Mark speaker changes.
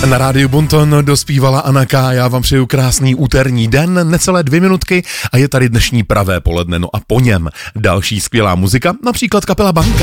Speaker 1: Na rádiu Bonton dospívala Anna K. Já vám přeju krásný úterní den, necelé 2 minutky a je tady dnešní pravé poledne, no a po něm další skvělá muzika, například kapela Banka.